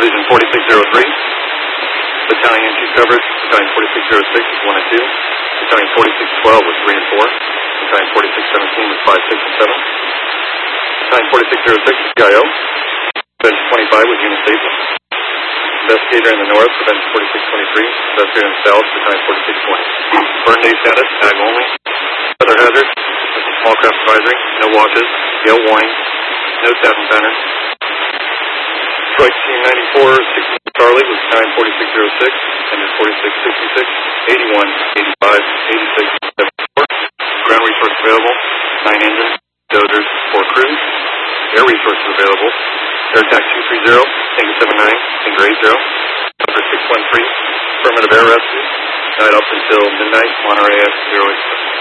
Division 4603. Battalion Chief Coverage, Battalion 4606 was 1 and 2. Battalion 4612 was 3 and 4. Battalion 4617 was 5, 6, and 7. Battalion 4606 was PIO. Prevention 25 was Unit Safety. Investigator in the north, Prevention 4623. Investigator in the south, Battalion 4620. Burn day status, ag only. Weather hazard, small craft advisory, no watches, gale warning, no staff encounters. Strike Team 94, 16 Charlie was Battalion 4606, Engine 4666, 81, 85, 86, 74. Ground resource available, 9 engines, dozers, 4 crews. Air resources available, Air Attack 230, Tanker 79, Tanker 80, Tanker 613. Affirmative air rescue, night up until midnight, Monterey X 087.